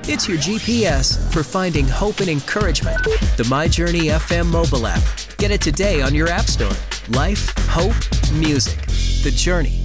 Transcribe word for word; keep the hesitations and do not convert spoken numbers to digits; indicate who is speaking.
Speaker 1: It's your G P S for finding hope and encouragement. The My Journey F M mobile app. Get it today on your app store. Life, hope, music. The Journey.